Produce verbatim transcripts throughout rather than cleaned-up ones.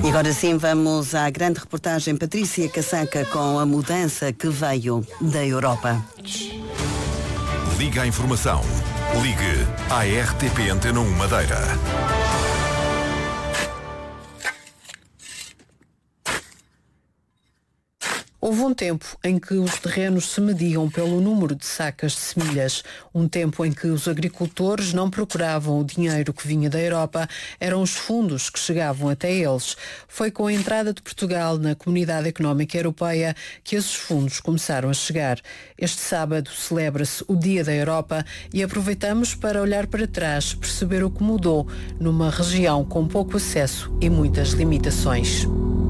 E agora sim vamos à grande reportagem Patrícia Casaca com a mudança que veio da Europa. Liga à informação. Ligue à R T P Antena um Madeira. Houve um tempo em que os terrenos se mediam pelo número de sacas de semilhas. Um tempo em que os agricultores não procuravam o dinheiro que vinha da Europa, eram os fundos que chegavam até eles. Foi com a entrada de Portugal na Comunidade Económica Europeia que esses fundos começaram a chegar. Este sábado celebra-se o Dia da Europa e aproveitamos para olhar para trás, perceber o que mudou numa região com pouco acesso e muitas limitações.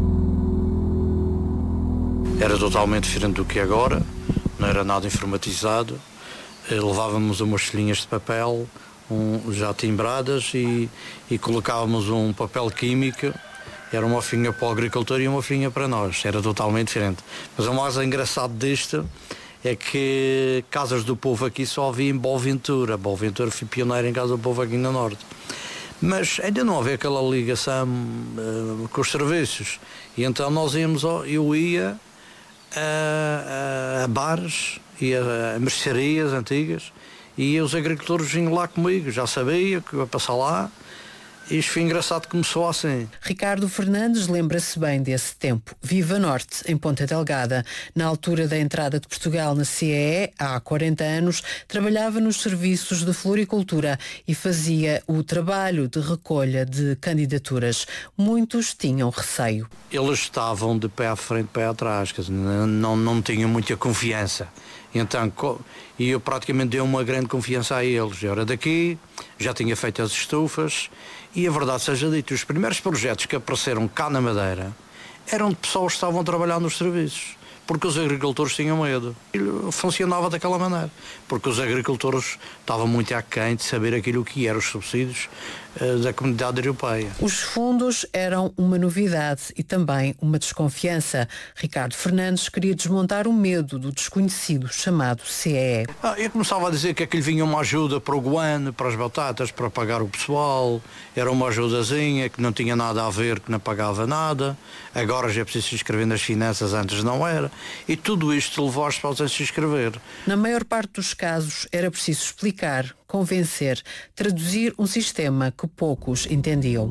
Era totalmente diferente do que é agora, não era nada informatizado, levávamos umas folhinhas de papel um, já timbradas e, e colocávamos um papel químico, era uma folhinha para o agricultor e uma folhinha para nós, era totalmente diferente. Mas o mais engraçado disto é que casas do povo aqui só havia em Boaventura, Boaventura foi pioneiro em casa do povo aqui no Norte. Mas ainda não havia aquela ligação uh, com os serviços, e então nós íamos, eu ia A, a, a bares e a, a mercearias antigas e os agricultores vinham lá comigo, já sabia que ia passar lá. Isto foi engraçado que começou assim. Ricardo Fernandes lembra-se bem desse tempo. Vive a norte, em Ponta Delgada. Na altura da entrada de Portugal na C E E, há quarenta anos, trabalhava nos serviços de floricultura e fazia o trabalho de recolha de candidaturas. Muitos tinham receio. Eles estavam de pé à frente, pé atrás, quer dizer, não, não tinham muita confiança. Então, e eu praticamente dei uma grande confiança a eles. Eu era daqui, já tinha feito as estufas e a verdade seja dita, os primeiros projetos que apareceram cá na Madeira eram de pessoas que estavam a trabalhar nos serviços, porque os agricultores tinham medo. E funcionava daquela maneira, porque os agricultores estavam muito aquém de saber aquilo que eram os subsídios uh, da Comunidade Europeia. Os fundos eram uma novidade e também uma desconfiança. Ricardo Fernandes queria desmontar o medo do desconhecido chamado C E E. Ah, eu começava a dizer que aquilo vinha uma ajuda para o guano, para as batatas, para pagar o pessoal, era uma ajudazinha que não tinha nada a ver, que não pagava nada, agora já é preciso se inscrever nas finanças, antes não era. E tudo isto levou as pessoas a se inscrever. Na maior parte dos casos era preciso explicar, convencer, traduzir um sistema que poucos entendiam.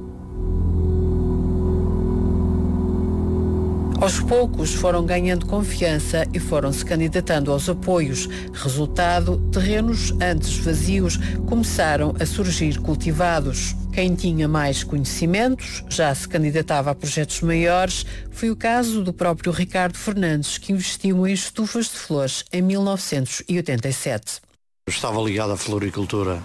Aos poucos foram ganhando confiança e foram-se candidatando aos apoios. Resultado, terrenos antes vazios começaram a surgir cultivados. Quem tinha mais conhecimentos já se candidatava a projetos maiores. Foi o caso do próprio Ricardo Fernandes, que investiu em estufas de flores em mil novecentos e oitenta e sete. Eu estava ligado à floricultura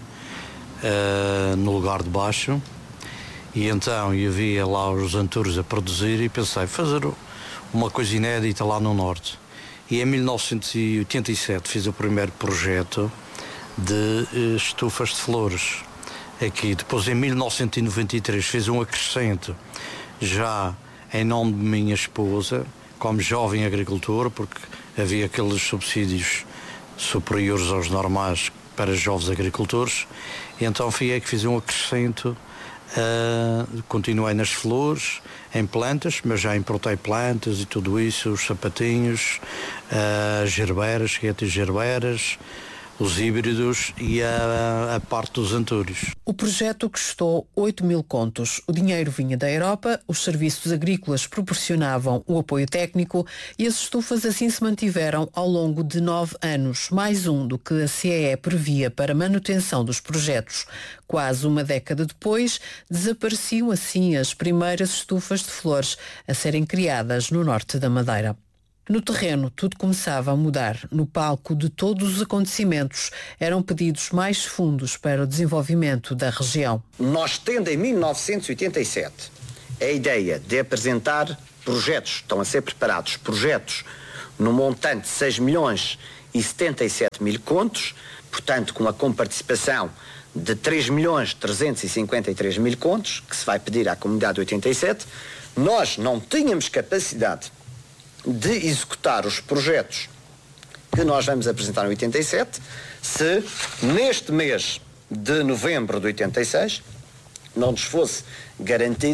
uh, no lugar de baixo e então eu via lá os anturos a produzir e pensei, fazer uma coisa inédita lá no Norte. E em mil novecentos e oitenta e sete fiz o primeiro projeto de uh, estufas de flores aqui. Depois em mil novecentos e noventa e três fiz um acrescento já em nome de minha esposa, como jovem agricultor, porque havia aqueles subsídios superiores aos normais para jovens agricultores, e então fui eu que fiz um acrescento, uh, continuei nas flores, em plantas, mas já importei plantas e tudo isso, os sapatinhos, uh, gerberas, cheguei a ter gerberas, os híbridos e a, a parte dos antúrios. O projeto custou oito mil contos. O dinheiro vinha da Europa, os serviços agrícolas proporcionavam o apoio técnico e as estufas assim se mantiveram ao longo de nove anos, mais um do que a C E E previa para manutenção dos projetos. Quase uma década depois, desapareciam assim as primeiras estufas de flores a serem criadas no norte da Madeira. No terreno, tudo começava a mudar. No palco de todos os acontecimentos, eram pedidos mais fundos para o desenvolvimento da região. Nós tendo em mil novecentos e oitenta e sete a ideia de apresentar projetos, estão a ser preparados projetos no montante de seis milhões e setenta e sete mil contos, portanto com a comparticipação de três milhões trezentos e cinquenta e três mil contos, que se vai pedir à comunidade de oitenta e sete, nós não tínhamos capacidade de executar os projetos que nós vamos apresentar em oitenta e sete, se neste mês de novembro de oitenta e seis não nos fosse garantida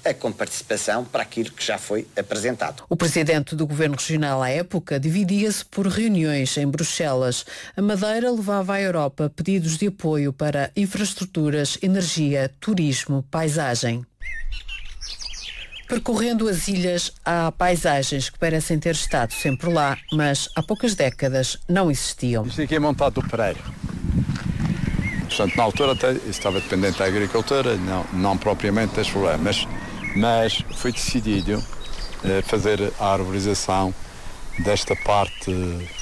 a comparticipação para aquilo que já foi apresentado. O presidente do Governo Regional à época dividia-se por reuniões em Bruxelas. A Madeira levava à Europa pedidos de apoio para infraestruturas, energia, turismo, paisagem. Percorrendo as ilhas, há paisagens que parecem ter estado sempre lá, mas há poucas décadas não existiam. Isto aqui é montado do Pereiro. Portanto, na altura até estava dependente da agricultura, não, não propriamente das florestas, mas, mas foi decidido eh, fazer a arborização desta parte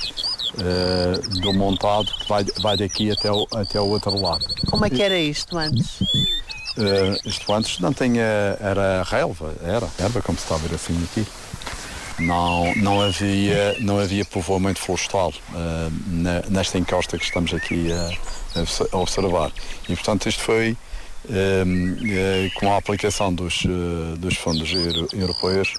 eh, do montado que vai, vai daqui até o, até o outro lado. Como é que era isto antes? Uh, isto antes não tinha, era relva, era erva, como se está a ver assim aqui. Não, não, havia, não havia povoamento florestal uh, na, nesta encosta que estamos aqui a, a observar. E, portanto, isto foi uh, uh, com a aplicação dos, uh, dos fundos euro, europeus,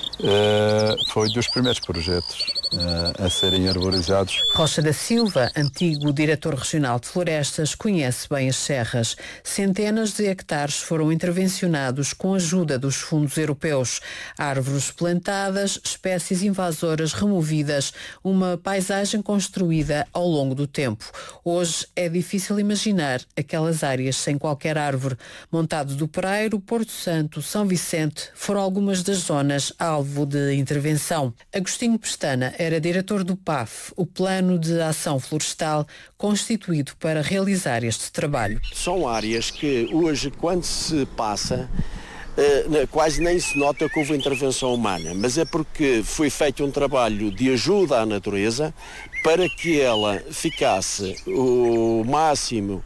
uh, foi dos primeiros projetos uh, a serem arborizados. Rocha da Silva, antigo diretor regional de florestas, conhece bem as serras. Centenas de hectares foram intervencionados com a ajuda dos fundos europeus. Árvores plantadas, espécies invasoras removidas, uma paisagem construída ao longo do tempo. Hoje é difícil imaginar aquelas áreas sem qualquer árvore. Montado do Pereiro, Porto Santo, São Vicente foram algumas das zonas alvo de intervenção. Agostinho Pestana era diretor do P A F, o Plano de Ação Florestal, constituído para realizar este trabalho. São áreas que hoje, quando se passa, eh, quase nem se nota que houve intervenção humana, mas é porque foi feito um trabalho de ajuda à natureza para que ela ficasse o máximo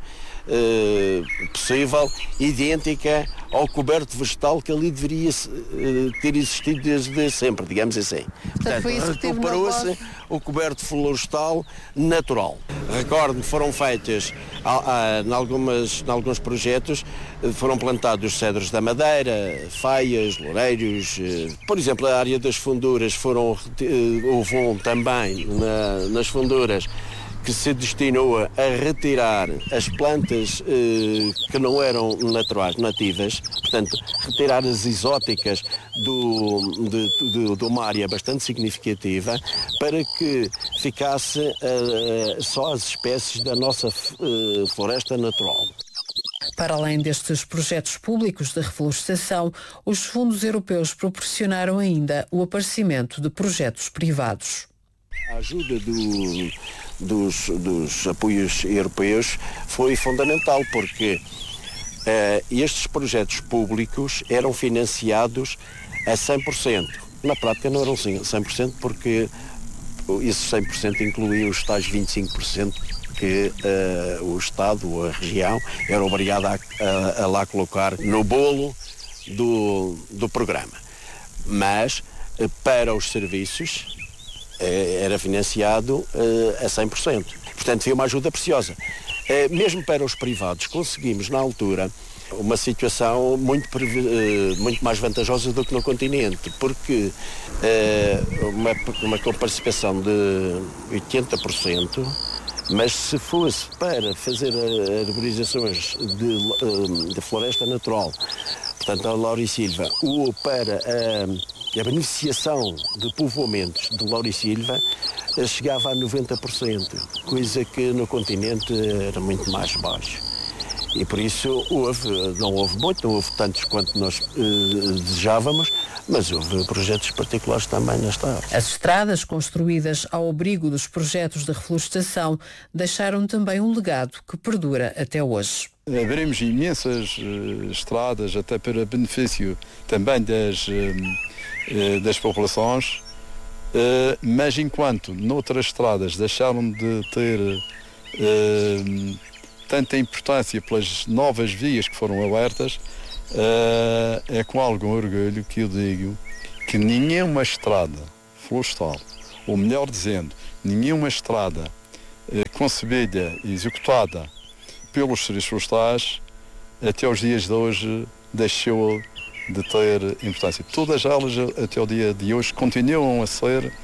eh, possível idêntica ao coberto vegetal que ali deveria uh, ter existido desde sempre, digamos assim. Portanto, recuperou-se o coberto florestal natural. Recordo-me, foram feitas, em alguns projetos, foram plantados cedros da Madeira, faias, loureiros. Uh, por exemplo, a área das funduras, foram, uh, houve um também na, nas funduras, que se destinou a retirar as plantas eh, que não eram naturais, nativas, portanto, retirar as exóticas do, de, de, de uma área bastante significativa, para que ficasse eh, só as espécies da nossa eh, floresta natural. Para além destes projetos públicos de reflorestação, os fundos europeus proporcionaram ainda o aparecimento de projetos privados. A ajuda do, dos, dos apoios europeus foi fundamental, porque uh, estes projetos públicos eram financiados a cem por cento. Na prática não eram cem por cento, porque esses cem por cento incluíam os tais vinte e cinco por cento que uh, o Estado ou a região era obrigado a, a, a lá colocar no bolo do, do programa. Mas uh, para os serviços era financiado uh, a cem por cento. Portanto, foi uma ajuda preciosa. Uh, mesmo para os privados, conseguimos, na altura, uma situação muito, uh, muito mais vantajosa do que no continente, porque uh, uma, uma participação de oitenta por cento, mas se fosse para fazer arborizações de, de floresta natural, portanto, a laurisilva, ou para a E a beneficiação de povoamentos de laurisilva chegava a noventa por cento, coisa que no continente era muito mais baixo. E por isso houve, não houve muito, não houve tantos quanto nós eh, desejávamos, mas houve projetos particulares também nesta área. As estradas construídas ao abrigo dos projetos de reflorestação deixaram também um legado que perdura até hoje. Abrimos imensas uh, estradas, até para benefício também das, uh, das populações, uh, mas enquanto noutras estradas deixaram de ter uh, tanta importância pelas novas vias que foram abertas, uh, é com algum orgulho que eu digo que nenhuma estrada florestal, ou melhor dizendo, nenhuma estrada uh, concebida e executada pelos serviços florestais, até os dias de hoje, deixou de ter importância. Todas elas, até o dia de hoje, continuam a ser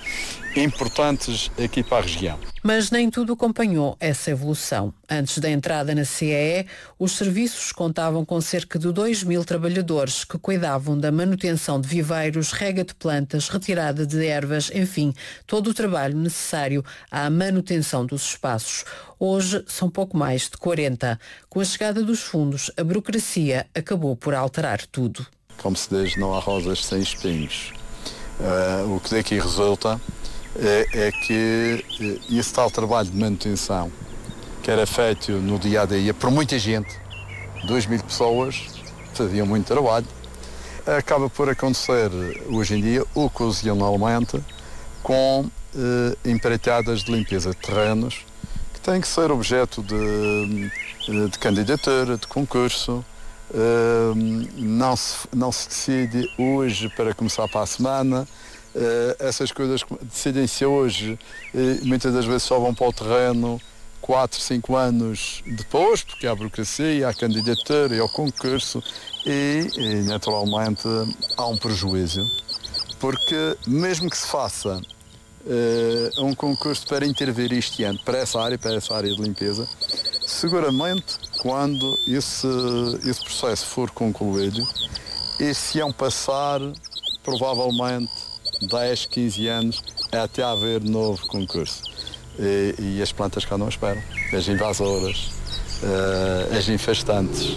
importantes aqui para a região. Mas nem tudo acompanhou essa evolução. Antes da entrada na C E E, os serviços contavam com cerca de dois mil trabalhadores que cuidavam da manutenção de viveiros, rega de plantas, retirada de ervas, enfim, todo o trabalho necessário à manutenção dos espaços. Hoje são pouco mais de quarenta. Com a chegada dos fundos, a burocracia acabou por alterar tudo. Como se diz, não há rosas sem espinhos. Uh, o que daqui resulta é, é que esse tal trabalho de manutenção que era feito no dia a dia por muita gente, dois mil pessoas, faziam muito trabalho, acaba por acontecer hoje em dia, ocasionalmente, com uh, empreitadas de limpeza de terrenos que têm que ser objeto de, de candidatura, de concurso. Uh, não, se, não se decide hoje para começar para a semana. Uh, essas coisas decidem-se hoje, uh, muitas das vezes só vão para o terreno quatro, cinco anos depois, porque há a burocracia, há a candidatura e ao concurso e, e naturalmente há um prejuízo, porque mesmo que se faça uh, um concurso para intervir este ano para essa área, para essa área de limpeza, seguramente quando esse, esse processo for concluído, esse iam passar provavelmente dez, quinze anos até haver novo concurso. E, e as plantas cá não esperam. As invasoras, uh, as infestantes,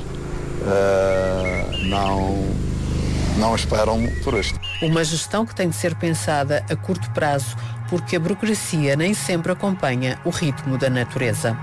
uh, não, não esperam por isto. Uma gestão que tem de ser pensada a curto prazo, porque a burocracia nem sempre acompanha o ritmo da natureza.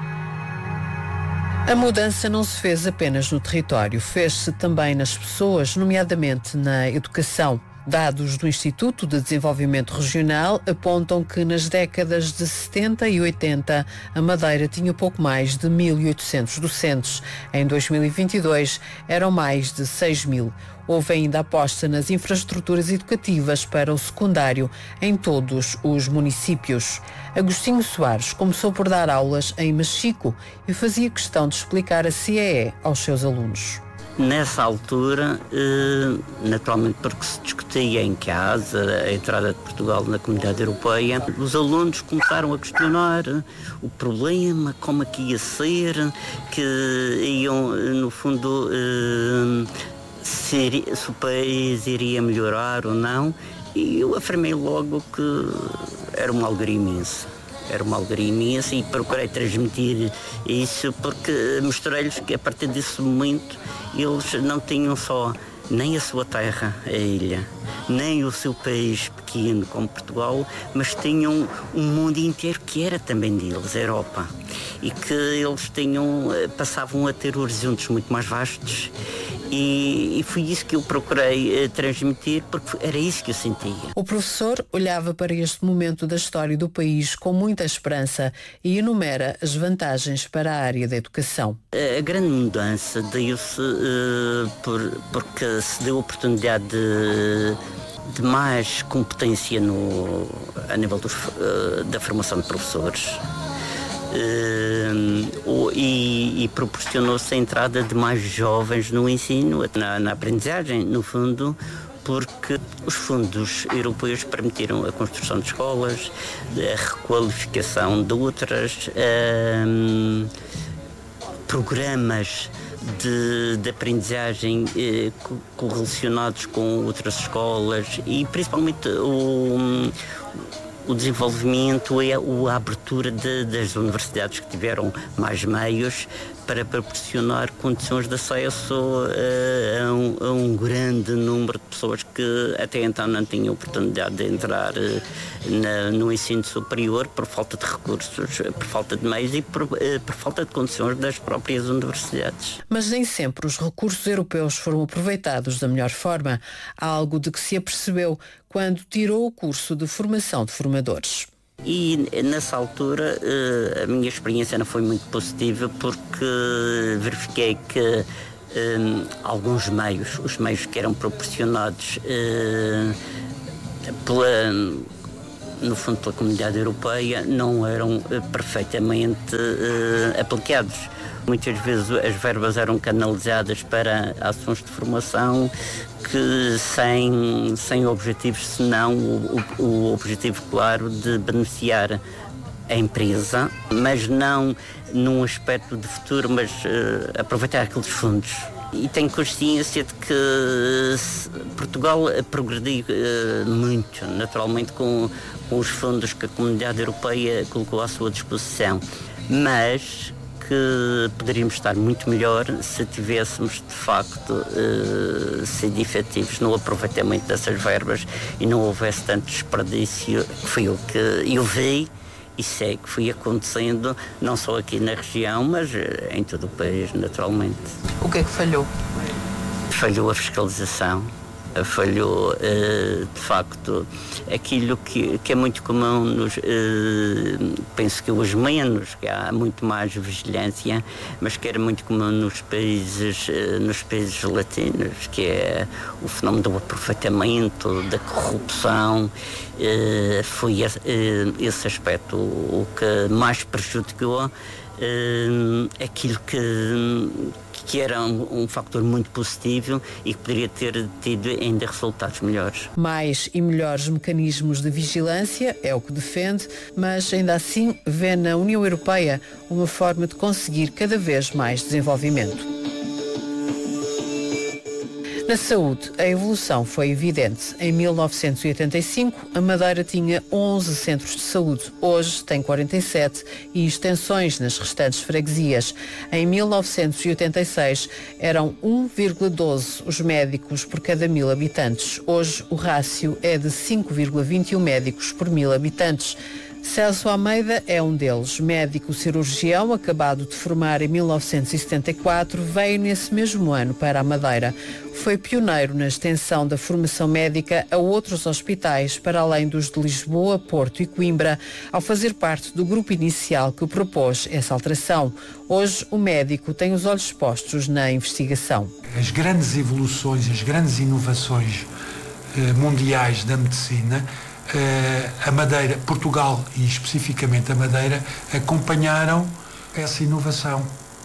A mudança não se fez apenas no território, fez-se também nas pessoas, nomeadamente na educação. Dados do Instituto de Desenvolvimento Regional apontam que nas décadas de setenta e oitenta a Madeira tinha pouco mais de mil e oitocentos docentes. Em dois mil e vinte e dois eram mais de seis mil. Houve ainda aposta nas infraestruturas educativas para o secundário em todos os municípios. Agostinho Soares começou por dar aulas em Machico e fazia questão de explicar a C E E aos seus alunos. Nessa altura, naturalmente porque se discutia em casa a entrada de Portugal na Comunidade Europeia, os alunos começaram a questionar o problema, como é que ia ser, que iam, no fundo, se, se o país iria melhorar ou não, e eu afirmei logo que era uma alegria imensa. Era uma alegria imensa e procurei transmitir isso porque mostrei-lhes que a partir desse momento eles não tinham só nem a sua terra, a ilha, nem o seu país pequeno como Portugal, mas tinham um mundo inteiro que era também deles, a Europa. E que eles tinham, passavam a ter horizontes muito mais vastos. E, e foi isso que eu procurei uh, transmitir, porque era isso que eu sentia. O professor olhava para este momento da história do país com muita esperança e enumera as vantagens para a área da educação. A, a grande mudança deu-se uh, por, porque se deu a oportunidade de, de mais competência no, a nível dos, uh, da formação de professores. Uh, e, e proporcionou-se a entrada de mais jovens no ensino, na, na aprendizagem, no fundo, porque os fundos europeus permitiram a construção de escolas, a requalificação de outras, uh, programas de, de aprendizagem uh, correlacionados com outras escolas e principalmente o o desenvolvimento e a abertura de, das universidades que tiveram mais meios para proporcionar condições de acesso uh, a, um, a um grande número de pessoas que até então não tinham oportunidade de entrar uh, na, no ensino superior por falta de recursos, por falta de meios e por, uh, por falta de condições das próprias universidades. Mas nem sempre os recursos europeus foram aproveitados da melhor forma, algo de que se apercebeu quando tirou o curso de formação de formadores. E nessa altura a minha experiência não foi muito positiva porque verifiquei que um, alguns meios, os meios que eram proporcionados uh, pela, no fundo pela Comunidade Europeia não eram uh, perfeitamente uh, aplicados. Muitas vezes as verbas eram canalizadas para ações de formação que sem, sem objetivos, senão o, o, o objetivo claro de beneficiar a empresa, mas não num aspecto de futuro, mas uh, aproveitar aqueles fundos. E tenho consciência de que Portugal progrediu uh, muito, naturalmente, com, com os fundos que a Comunidade Europeia colocou à sua disposição, mas que poderíamos estar muito melhor se tivéssemos, de facto, uh, sido efetivos no aproveitamento dessas verbas e não houvesse tanto desperdício, que foi o que eu vi e sei que foi acontecendo, não só aqui na região, mas em todo o país, naturalmente. O que é que falhou? Falhou a fiscalização, falhou, de facto, aquilo que, que é muito comum, nos, penso que hoje menos, que há muito mais vigilância, mas que era muito comum nos países, nos países latinos, que é o fenómeno do aproveitamento, da corrupção. Foi esse aspecto o que mais prejudicou aquilo que que era um, um fator muito positivo e que poderia ter tido ainda resultados melhores. Mais e melhores mecanismos de vigilância é o que defende, mas ainda assim vê na União Europeia uma forma de conseguir cada vez mais desenvolvimento. Na saúde, a evolução foi evidente. Em mil novecentos e oitenta e cinco, a Madeira tinha onze centros de saúde. Hoje tem quarenta e sete e extensões nas restantes freguesias. Em mil novecentos e oitenta e seis, eram um vírgula doze os médicos por cada mil habitantes. Hoje, o rácio é de cinco vírgula vinte e um médicos por mil habitantes. Celso Almeida é um deles, médico cirurgião, acabado de formar em mil novecentos e setenta e quatro, veio nesse mesmo ano para a Madeira. Foi pioneiro na extensão da formação médica a outros hospitais, para além dos de Lisboa, Porto e Coimbra, ao fazer parte do grupo inicial que propôs essa alteração. Hoje, o médico tem os olhos postos na investigação. As grandes evoluções, as grandes inovações eh, mundiais da medicina, a Madeira, Portugal e especificamente a Madeira, acompanharam essa inovação.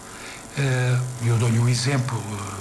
Eu dou-lhe um exemplo,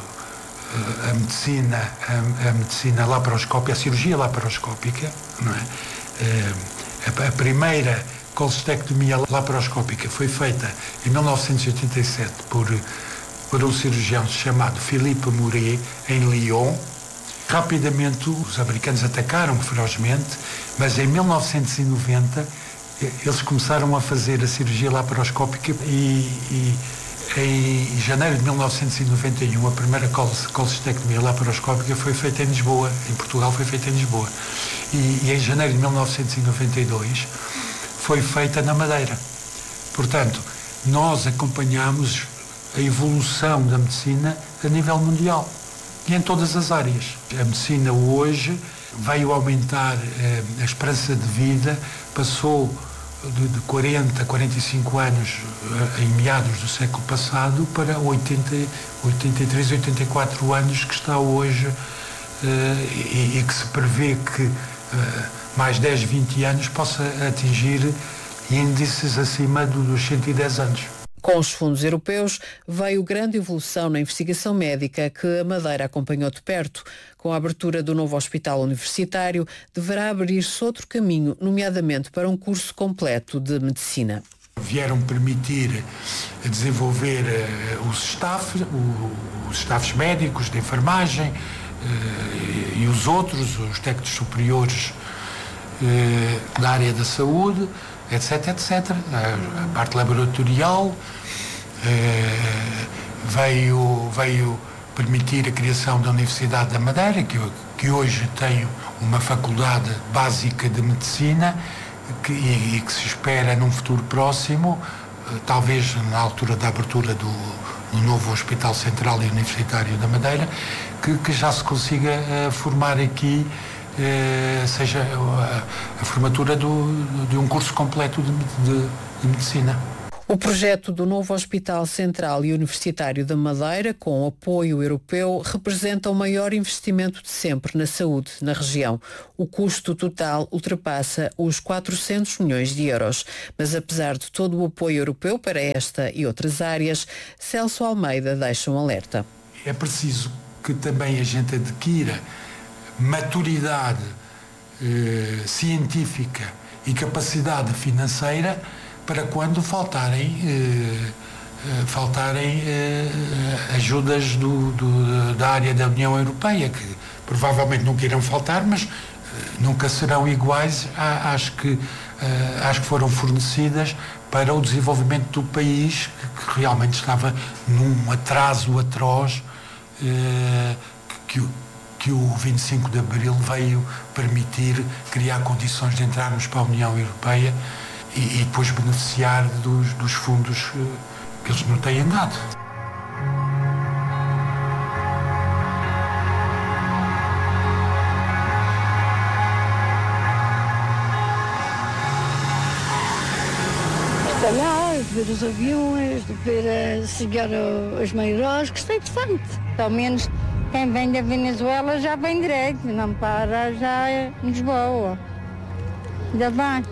a medicina, a, a medicina laparoscópica, a cirurgia laparoscópica, não é? A primeira colestectomia laparoscópica foi feita em mil novecentos e oitenta e sete por, por um cirurgião chamado Philippe Mouret, em Lyon. Rapidamente os americanos atacaram ferozmente, mas em mil novecentos e noventa eles começaram a fazer a cirurgia laparoscópica e, e em janeiro de mil novecentos e noventa e um a primeira colestectomia laparoscópica foi feita em Lisboa, em Portugal foi feita em Lisboa. E, e em janeiro de mil novecentos e noventa e dois foi feita na Madeira. Portanto, nós acompanhamos a evolução da medicina a nível mundial. E em todas as áreas. A medicina hoje veio aumentar eh, a esperança de vida, passou de, de quarenta, quarenta e cinco anos eh, em meados do século passado para oitenta, oitenta e três, oitenta e quatro anos que está hoje eh, e, e que se prevê que eh, mais dez, vinte anos possa atingir índices acima do, dos cento e dez anos. Com os fundos europeus, veio grande evolução na investigação médica que a Madeira acompanhou de perto. Com a abertura do novo hospital universitário, deverá abrir-se outro caminho, nomeadamente para um curso completo de medicina. Vieram permitir desenvolver uh, os staff, uh, os staffs médicos de enfermagem uh, e os outros, os técnicos superiores uh, da área da saúde, etc, etcétera. A, a parte laboratorial eh, veio, veio permitir a criação da Universidade da Madeira, que, que hoje tem uma faculdade básica de medicina que, e, e que se espera num futuro próximo, eh, talvez na altura da abertura do, do novo Hospital Central e Universitário da Madeira, que, que já se consiga eh, formar aqui Eh, seja a, a formatura do, de um curso completo de, de, de medicina. O projeto do novo Hospital Central e Universitário da Madeira, com apoio europeu, representa o maior investimento de sempre na saúde na região. O custo total ultrapassa os quatrocentos milhões de euros. Mas apesar de todo o apoio europeu para esta e outras áreas, Celso Almeida deixa um alerta. É preciso que também a gente adquira maturidade eh, científica e capacidade financeira para quando faltarem, eh, eh, faltarem eh, ajudas do, do, da área da União Europeia, que provavelmente nunca irão faltar, mas eh, nunca serão iguais às que, eh, às que foram fornecidas para o desenvolvimento do país, que, que realmente estava num atraso atroz, eh, que, que, que o vinte e cinco de Abril veio permitir criar condições de entrarmos para a União Europeia e, e depois beneficiar dos, dos fundos eh, que eles nos têm dado. Olhar, ver os aviões, ver a chegar os maiores, gostei bastante. Pelo menos quem vem da Venezuela já vem direito, não para já em Lisboa. Ainda bem.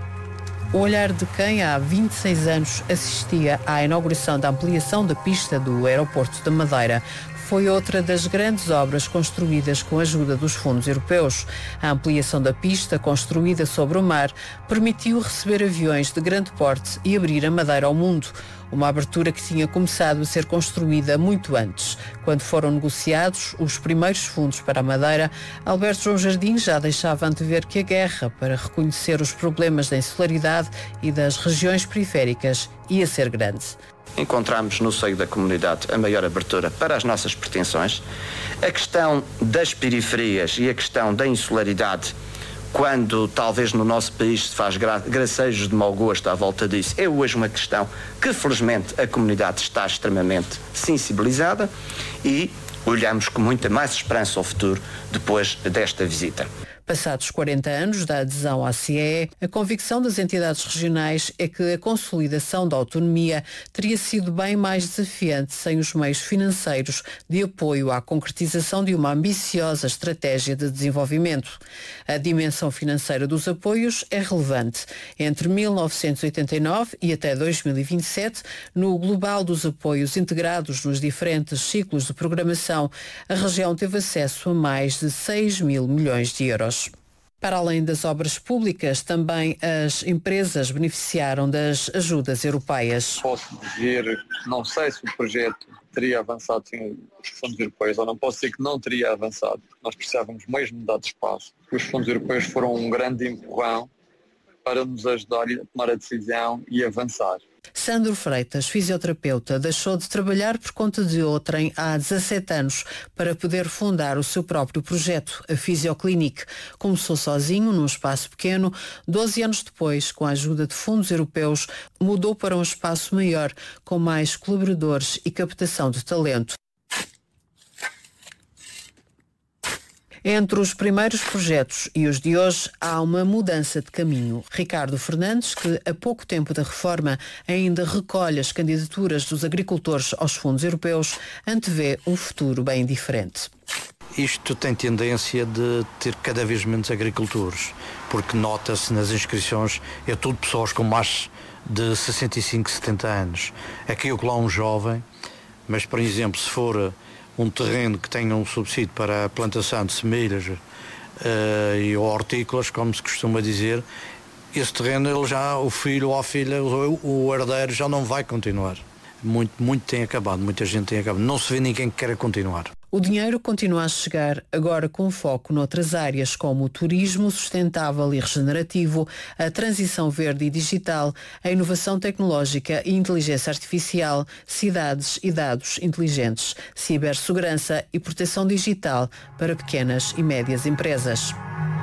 O olhar de quem há vinte e seis anos assistia à inauguração da ampliação da pista do aeroporto da Madeira foi outra das grandes obras construídas com a ajuda dos fundos europeus. A ampliação da pista, construída sobre o mar, permitiu receber aviões de grande porte e abrir a Madeira ao mundo. Uma abertura que tinha começado a ser construída muito antes. Quando foram negociados os primeiros fundos para a Madeira, Alberto João Jardim já deixava antever que a guerra para reconhecer os problemas da insularidade e das regiões periféricas ia ser grande. Encontramos no seio da comunidade a maior abertura para as nossas pretensões. A questão das periferias e a questão da insularidade, quando talvez no nosso país se faz gra- gracejos de mau gosto à volta disso, é hoje uma questão que felizmente a comunidade está extremamente sensibilizada e olhamos com muita mais esperança ao futuro depois desta visita. Passados quarenta anos da adesão à C E E, a convicção das entidades regionais é que a consolidação da autonomia teria sido bem mais desafiante sem os meios financeiros de apoio à concretização de uma ambiciosa estratégia de desenvolvimento. A dimensão financeira dos apoios é relevante. Entre mil novecentos e oitenta e nove e até dois mil e vinte e sete, no global dos apoios integrados nos diferentes ciclos de programação, a região teve acesso a mais de seis mil milhões de euros. Para além das obras públicas, também as empresas beneficiaram das ajudas europeias. Posso dizer que não sei se o projeto teria avançado sem os fundos europeus, ou não posso dizer que não teria avançado, porque nós precisávamos mesmo de dar espaço. Os fundos europeus foram um grande empurrão para nos ajudar a tomar a decisão e avançar. Sandro Freitas, fisioterapeuta, deixou de trabalhar por conta de outrem há dezassete anos para poder fundar o seu próprio projeto, a Fisioclinic. Começou sozinho, num espaço pequeno. doze anos depois, com a ajuda de fundos europeus, mudou para um espaço maior, com mais colaboradores e captação de talento. Entre os primeiros projetos e os de hoje há uma mudança de caminho. Ricardo Fernandes, que a pouco tempo da reforma ainda recolhe as candidaturas dos agricultores aos fundos europeus, antevê um futuro bem diferente. Isto tem tendência de ter cada vez menos agricultores, porque nota-se nas inscrições, é tudo pessoas com mais de sessenta e cinco, setenta anos. Aqui eu lá um jovem, mas por exemplo, se for um terreno que tenha um subsídio para a plantação de semilhas uh, e hortícolas, como se costuma dizer, esse terreno ele já, o filho ou a filha, o, o herdeiro já não vai continuar. Muito, muito tem acabado, muita gente tem acabado. Não se vê ninguém que queira continuar. O dinheiro continua a chegar, agora com foco noutras áreas como o turismo sustentável e regenerativo, a transição verde e digital, a inovação tecnológica e inteligência artificial, cidades e dados inteligentes, cibersegurança e proteção digital para pequenas e médias empresas.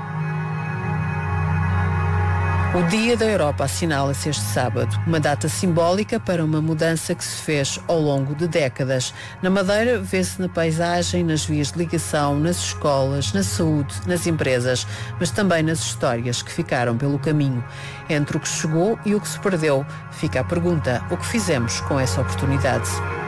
O Dia da Europa assinala-se este sábado, uma data simbólica para uma mudança que se fez ao longo de décadas. Na Madeira vê-se na paisagem, nas vias de ligação, nas escolas, na saúde, nas empresas, mas também nas histórias que ficaram pelo caminho. Entre o que chegou e o que se perdeu, fica a pergunta: o que fizemos com essa oportunidade?